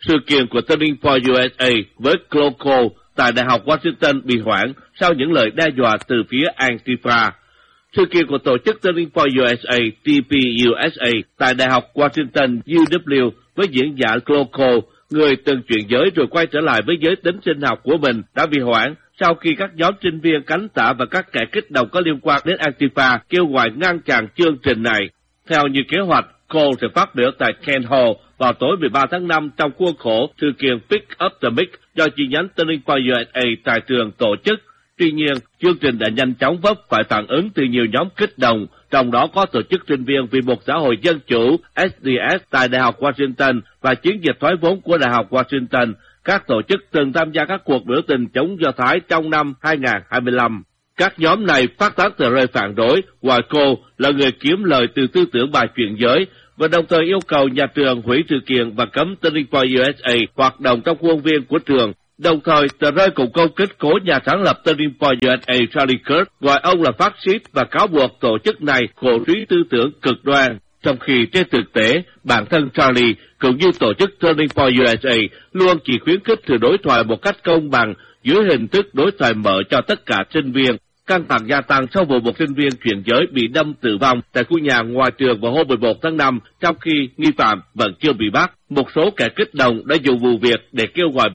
Sự kiện của Turning Point USA với Cloco tại Đại học Washington bị hoãn sau những lời đe dọa từ phía Antifa. Sự kiện của tổ chức Turning Point USA TPUSA tại Đại học Washington UW với diễn giả Cloco, người từng chuyển giới rồi quay trở lại với giới tính sinh học của mình, đã bị hoãn sau khi các nhóm sinh viên cánh tả và các kẻ kích động có liên quan đến Antifa kêu gọi ngăn chặn chương trình này. Theo như kế hoạch, Cole sẽ phát biểu tại Kent Hall vào tối 13 tháng 5 trong khuôn khổ sự kiện Pick Up the Mic do chi nhánh Turning Point USA tại trường tổ chức. Tuy nhiên, chương trình đã nhanh chóng vấp phải phản ứng từ nhiều nhóm kích động, trong đó có tổ chức sinh viên vì một xã hội dân chủ SDS tại Đại học Washington và chiến dịch thoái vốn của Đại học Washington, các tổ chức từng tham gia các cuộc biểu tình chống Do Thái trong năm 2025. Các nhóm này phát tán tờ rơi phản đối, gọi cô là người kiếm lời từ tư tưởng bài chuyển giới, và đồng thời yêu cầu nhà trường hủy sự kiện và cấm Turning Point USA hoạt động trong khuôn viên của trường. Đồng thời, tờ rơi cũng công kích cố nhà sáng lập Turning Point USA Charlie Kirk, gọi ông là phát xít và cáo buộc tổ chức này cổ suý tư tưởng cực đoan. Trong khi trên thực tế, bản thân Charlie cũng như tổ chức Turning Point USA luôn chỉ khuyến khích sự đối thoại một cách công bằng dưới hình thức đối thoại mở cho tất cả sinh viên. Căng thẳng gia tăng sau vụ một sinh viên chuyển giới bị đâm tử vong tại khu nhà ngoài trường vào hôm 11 tháng 5, trong khi nghi phạm vẫn chưa bị bắt. Một số kẻ kích động đã dùng vụ việc để kêu gọi